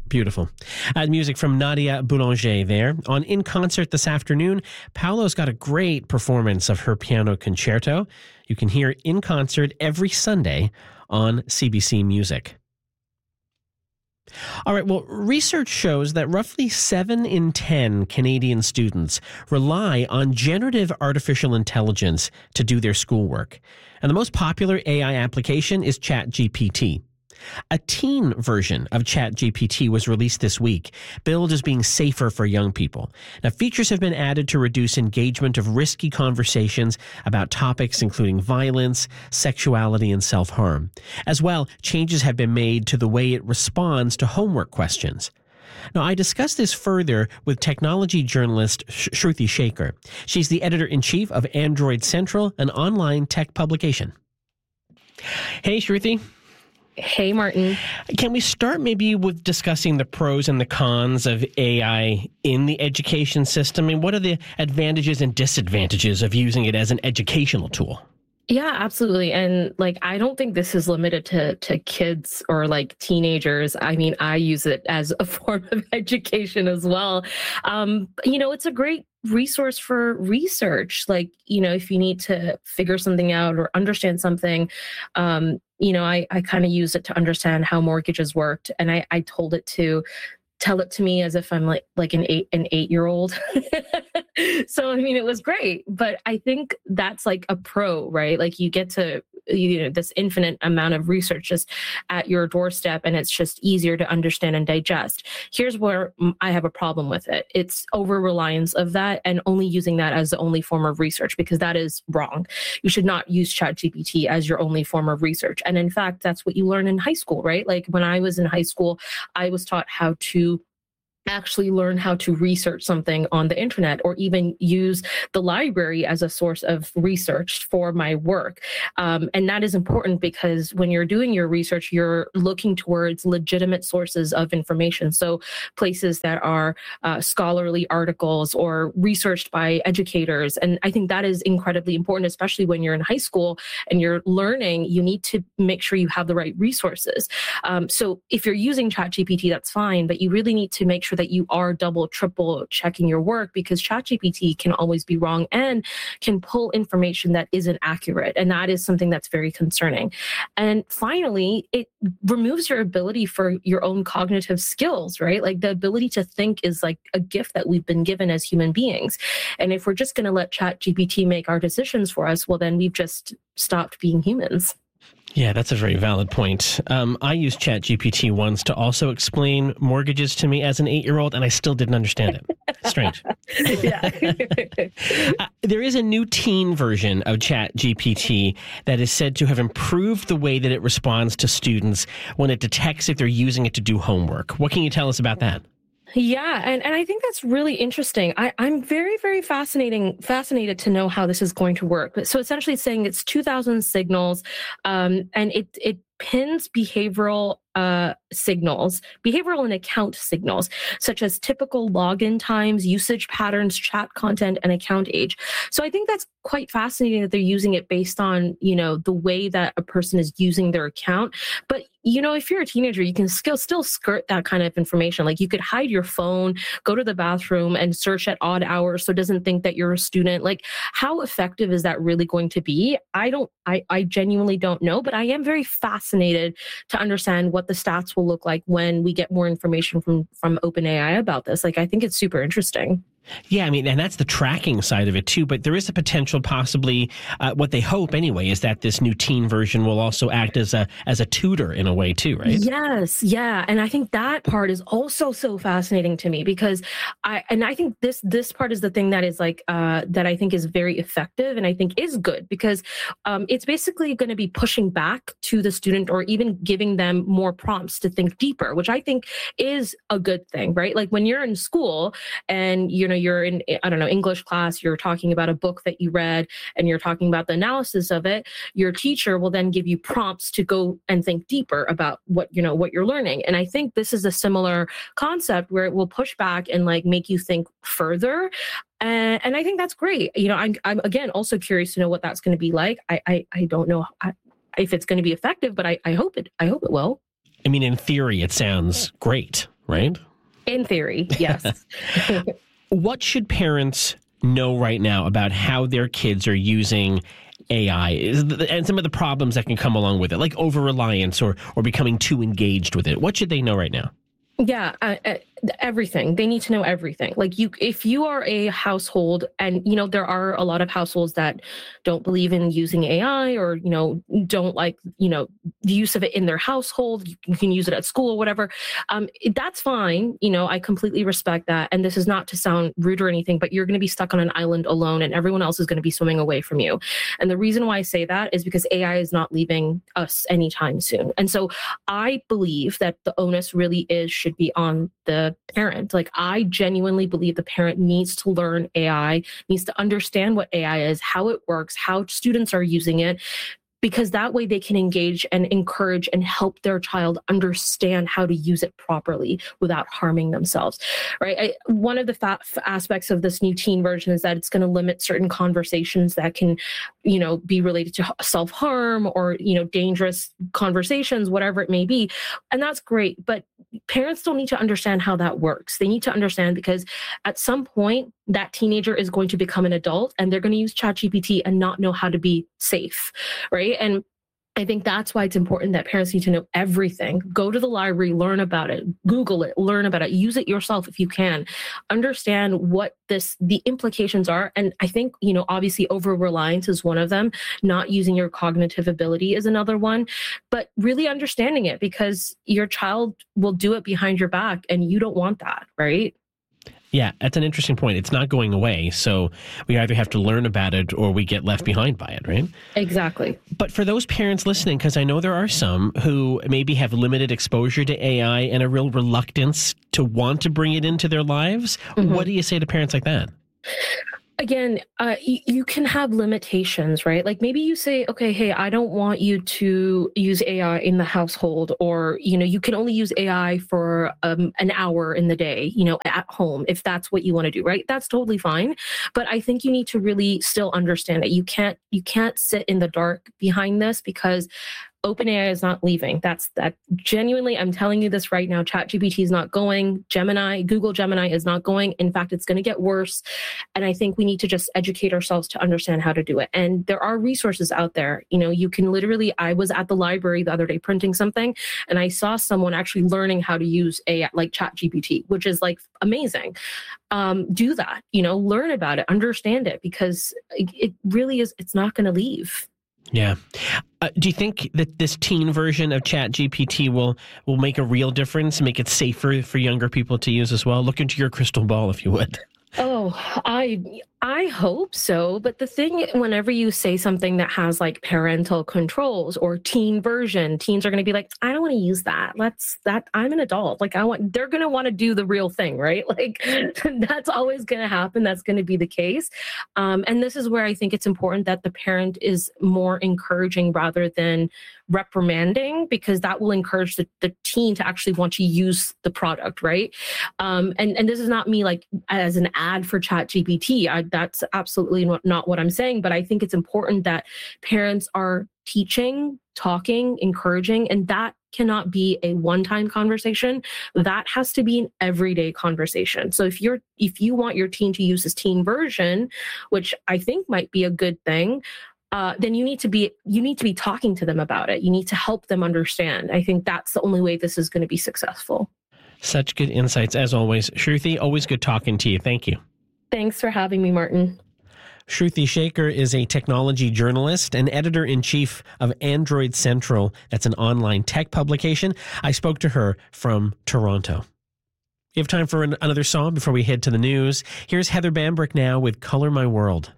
Beautiful. Music from Nadia Boulanger there. On In Concert this afternoon, Paolo's got a great performance of her piano concerto. You can hear In Concert every Sunday on CBC Music. All right, well, research shows that roughly 7 in 10 Canadian students rely on generative artificial intelligence to do their schoolwork. And the most popular AI application is ChatGPT. A teen version of ChatGPT was released this week, billed as being safer for young people. Now, features have been added to reduce engagement of risky conversations about topics including violence, sexuality, and self-harm. As well, changes have been made to the way it responds to homework questions. Now, I discussed this further with technology journalist Shruti Shaker. She's the editor-in-chief of Android Central, an online tech publication. Hey, Shruti. Hey, Martin. Can we start maybe with discussing the pros and the cons of AI in the education system? I mean, what are the advantages and disadvantages of using it as an educational tool? Yeah, absolutely. And I don't think this is limited to kids or teenagers. I mean, I use it as a form of education as well. It's a great resource for research. If you need to figure something out or understand something, I kind of use it to understand how mortgages worked. And I told it to tell it to me as if I'm like an 8-year-old. So, I mean, it was great, but I think that's a pro, right? You get to, this infinite amount of research just at your doorstep, and it's just easier to understand and digest. Here's where I have a problem with it. It's over-reliance of that and only using that as the only form of research, because that is wrong. You should not use ChatGPT as your only form of research. And in fact, that's what you learn in high school, right? When I was in high school, I was taught how to actually learn how to research something on the internet, or even use the library as a source of research for my work. And that is important because when you're doing your research, you're looking towards legitimate sources of information. So places that are scholarly articles or researched by educators. And I think that is incredibly important, especially when you're in high school and you're learning. You need to make sure you have the right resources. So if you're using ChatGPT, that's fine, but you really need to make sure that you are double, triple checking your work, because ChatGPT can always be wrong and can pull information that isn't accurate. And that is something that's very concerning. And finally, it removes your ability for your own cognitive skills, right? The ability to think is a gift that we've been given as human beings. And if we're just going to let ChatGPT make our decisions for us, well, then we've just stopped being humans. Yeah, that's a very valid point. I used ChatGPT once to also explain mortgages to me as an 8-year-old, and I still didn't understand it. Strange. There is a new teen version of ChatGPT that is said to have improved the way that it responds to students when it detects if they're using it to do homework. What can you tell us about that? Yeah, and I think that's really interesting. I'm very, very fascinated to know how this is going to work. So essentially it's saying it's 2,000 signals, and it pins behavioral and account signals, such as typical login times, usage patterns, chat content, and account age. So I think that's quite fascinating that they're using it based on, the way that a person is using their account. But if you're a teenager, you can still skirt that kind of information. You could hide your phone, go to the bathroom and search at odd hours so it doesn't think that you're a student. How effective is that really going to be? I genuinely don't know, but I am very fascinated to understand what the stats will look like when we get more information from OpenAI about this. I think it's super interesting. Yeah, I mean, and that's the tracking side of it too, but there is a potential possibly, what they hope anyway, is that this new teen version will also act as a tutor in a way too, right? Yes, yeah. And I think that part is also so fascinating to me, because I think this part is the thing that is that I think is very effective and I think is good, because it's basically going to be pushing back to the student, or even giving them more prompts to think deeper, which I think is a good thing, right? When you're in school and, you're in, English class, you're talking about a book that you read and you're talking about the analysis of it, your teacher will then give you prompts to go and think deeper about what you're learning. And I think this is a similar concept where it will push back and make you think further. And I think that's great. I'm again also curious to know what that's going to be like. I don't know if it's going to be effective, but I hope it will. I mean, in theory, it sounds great, right? In theory, yes. What should parents know right now about how their kids are using AI and some of the problems that can come along with it, like over-reliance or becoming too engaged with it? What should they know right now? Yeah, everything. They need to know everything. Like if you are a household, and there are a lot of households that don't believe in using AI, or don't like the use of it in their household. You can use it at school or whatever. That's fine. I completely respect that. And this is not to sound rude or anything, but you're going to be stuck on an island alone, and everyone else is going to be swimming away from you. And the reason why I say that is because AI is not leaving us anytime soon. And so I believe that the onus really should be on the parent. Like, I genuinely believe the parent needs to learn AI, needs to understand what AI is, how it works, how students are using it, because that way they can engage and encourage and help their child understand how to use it properly without harming themselves, right? One of the aspects of this new teen version is that it's going to limit certain conversations that can, be related to self-harm or, dangerous conversations, whatever it may be. And that's great. But parents don't need to understand how that works. They need to understand because at some point, that teenager is going to become an adult and they're going to use ChatGPT and not know how to be safe, right? And I think that's why it's important that parents need to know everything. Go to the library, learn about it, Google it, learn about it, use it yourself if you can. Understand what the implications are. And I think, obviously over-reliance is one of them. Not using your cognitive ability is another one. But really understanding it, because your child will do it behind your back and you don't want that, right? Yeah, that's an interesting point. It's not going away, so we either have to learn about it or we get left behind by it, right? Exactly. But for those parents listening, because I know there are some who maybe have limited exposure to AI and a real reluctance to want to bring it into their lives, what do you say to parents like that? Again, you can have limitations, right? Like maybe you say, okay, hey, I don't want you to use AI in the household, or, you can only use AI for an hour in the day, at home, if that's what you want to do, right? That's totally fine. But I think you need to really still understand that you can't sit in the dark behind this, because OpenAI is not leaving. That genuinely, I'm telling you this right now. ChatGPT is not going. Google Gemini is not going. In fact, it's going to get worse. And I think we need to just educate ourselves to understand how to do it. And there are resources out there. You can literally, I was at the library the other day printing something, and I saw someone actually learning how to use AI, like ChatGPT, which is like amazing. Do that, learn about it, understand it, because it really is, it's not going to leave. Yeah. Do you think that this teen version of ChatGPT will make a real difference, make it safer for younger people to use as well? Look into your crystal ball, if you would. Oh, I hope so. But the thing, whenever you say something that has like parental controls or teen version, teens are going to be like, I don't want to use that. I'm an adult. Like they're going to want to do the real thing, right? Like that's always going to happen. That's going to be the case. And this is where I think it's important that the parent is more encouraging rather than reprimanding, because that will encourage the teen to actually want to use the product, right? And this is not me like as an ad for ChatGPT. That's absolutely not what I'm saying, but I think it's important that parents are teaching, talking, encouraging, and that cannot be a one-time conversation. That has to be an everyday conversation. So if you want your teen to use this teen version, which I think might be a good thing, then you need to be talking to them about it. You need to help them understand. I think that's the only way this is going to be successful. Such good insights as always. Shruti, always good talking to you. Thank you. Thanks for having me, Martin. Shruti Shaker is a technology journalist and editor-in-chief of Android Central. That's an online tech publication. I spoke to her from Toronto. You have time for another song before we head to the news. Here's Heather Bambrick now with Color My World.